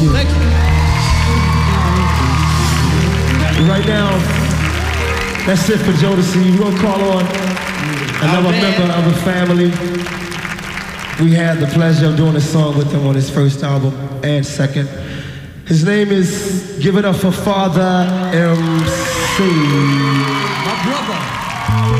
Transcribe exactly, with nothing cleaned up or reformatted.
you. Thank you. Right now, that's it for Jodeci. We're gonna call on another member of the family. We had the pleasure of doing a song with him on his first album and second. His name is Give It Up for Father M C. My brother.